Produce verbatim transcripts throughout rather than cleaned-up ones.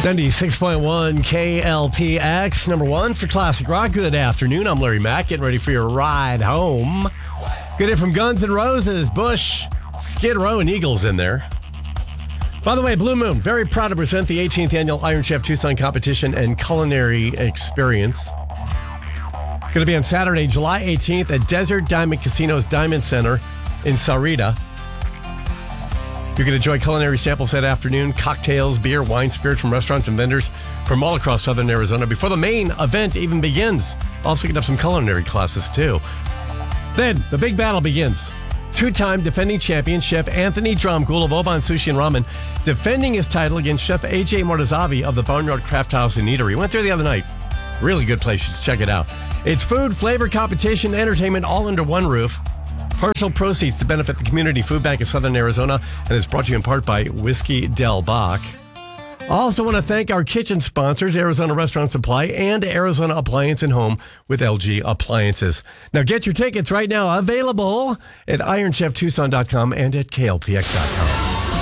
ninety-six point one K L P X, number one for classic rock. Good afternoon. I'm Larry Mack, getting ready for your ride home. Good day from Guns N' Roses, Bush, Skid Row, and Eagles in there. By the way, Blue Moon, very proud to present the eighteenth Annual Iron Chef Tucson Competition and Culinary Experience. Going to be on Saturday, July eighteenth at Desert Diamond Casino's Diamond Center in Sahuarita. You can enjoy culinary samples that afternoon, cocktails, beer, wine, spirits from restaurants and vendors from all across southern Arizona before the main event even begins. Also, you can have some culinary classes, too. Then, the big battle begins. Two-time defending champion, Chef Anthony Dromgoole of Oban Sushi and Ramen, defending his title against Chef A J Mortazavi of the Barnyard Craft House and Eatery. Went there the other night. Really good place. You should check it out. It's food, flavor, competition, entertainment, all under one roof. Partial proceeds to benefit the Community Food Bank of Southern Arizona, and it's brought to you in part by Whiskey Del Bach. I also want to thank our kitchen sponsors, Arizona Restaurant Supply and Arizona Appliance and Home with L G Appliances. Now get your tickets right now, available at iron chef tucson dot com and at K L P X dot com.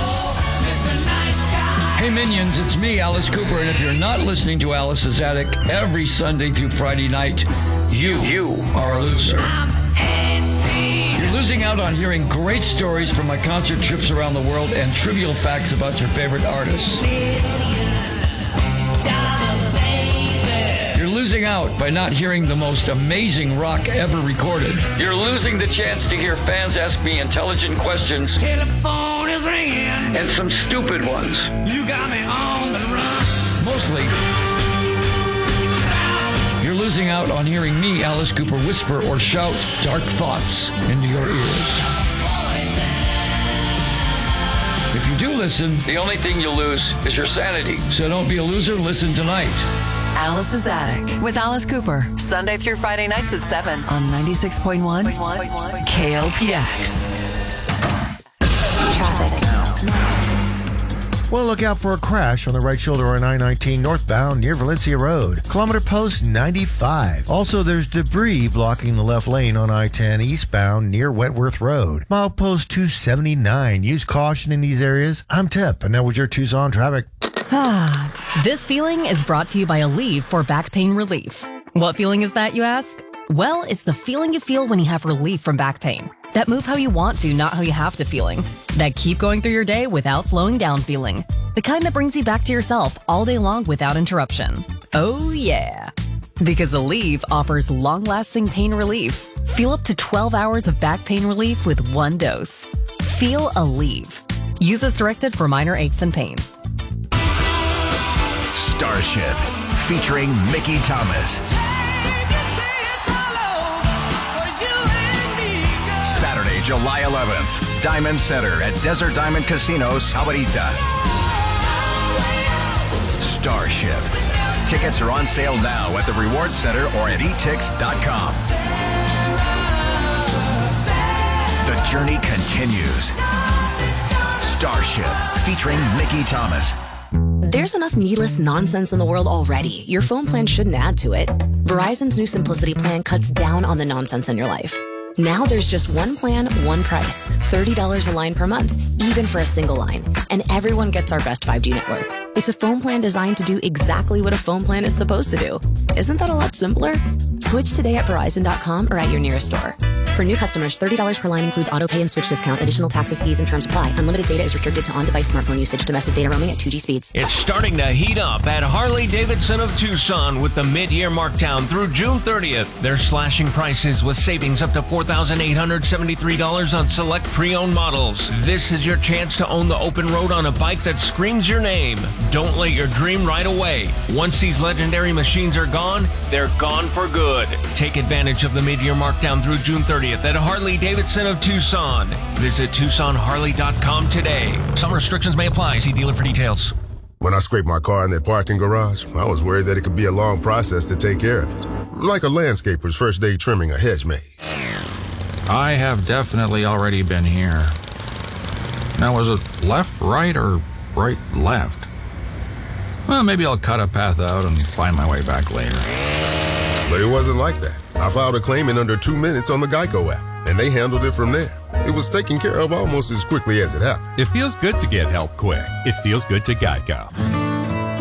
Hey Minions, it's me, Alice Cooper, and if you're not listening to Alice's Attic every Sunday through Friday night, you, you are a loser. You're losing out on hearing great stories from my concert trips around the world and trivial facts about your favorite artists. You're losing out by not hearing the most amazing rock ever recorded. You're losing the chance to hear fans ask me intelligent questions. Telephone is ringing. And some stupid ones. You got me on the run. Mostly, you're losing out on hearing me, Alice Cooper, whisper or shout dark thoughts into your ears. If you do listen, the only thing you'll lose is your sanity. So don't be a loser, listen tonight. Alice's Attic with Alice Cooper, Sunday through Friday nights at seven on ninety-six point one K L P X. Traffic. Well, look out for a crash on the right shoulder on I nineteen northbound near Valencia Road. Kilometer post ninety-five. Also, there's debris blocking the left lane on I ten eastbound near Wentworth Road. Milepost two seventy-nine. Use caution in these areas. I'm Tip, and that was your Tucson traffic. Ah, this feeling is brought to you by Aleve for back pain relief. What feeling is that, you ask? Well, it's the feeling you feel when you have relief from back pain. That move how you want to, not how you have to feeling. That keep going through your day without slowing down feeling. The kind that brings you back to yourself all day long without interruption. Oh yeah. Because Aleve offers long-lasting pain relief. Feel up to twelve hours of back pain relief with one dose. Feel Aleve. Use as directed for minor aches and pains. Starship, featuring Mickey Thomas. Saturday, July eleventh, Diamond Center at Desert Diamond Casino, Sahuarita. Starship. Tickets are on sale now at the Rewards Center or at e tix dot com. The journey continues. Starship, featuring Mickey Thomas. There's enough needless nonsense in the world already. Your phone plan shouldn't add to it. Verizon's new Simplicity plan cuts down on the nonsense in your life. Now there's just one plan, one price. thirty dollars a line per month, even for a single line. And everyone gets our best five G network. It's a phone plan designed to do exactly what a phone plan is supposed to do. Isn't that a lot simpler? Switch today at Verizon dot com or at your nearest store. For new customers, thirty dollars per line includes auto pay and switch discount. Additional taxes, fees, and terms apply. Unlimited data is restricted to on-device smartphone usage. Domestic data roaming at two G speeds. It's starting to heat up at Harley-Davidson of Tucson with the mid-year markdown through June thirtieth. They're slashing prices with savings up to four thousand eight hundred seventy-three dollars on select pre-owned models. This is your chance to own the open road on a bike that screams your name. Don't let your dream ride away. Once these legendary machines are gone, they're gone for good. Take advantage of the mid-year markdown through June thirtieth at Harley-Davidson of Tucson. Visit tucson harley dot com today. Some restrictions may apply. See dealer for details. When I scraped my car in that parking garage, I was worried that it could be a long process to take care of it. Like a landscaper's first day trimming a hedge maze. I have definitely already been here. Now, was it left, right, or right, left? Well, maybe I'll cut a path out and find my way back later. But it wasn't like that. I filed a claim in under two minutes on the Geico app, and they handled it from there. It was taken care of almost as quickly as it happened. It feels good to get help quick. It feels good to Geico.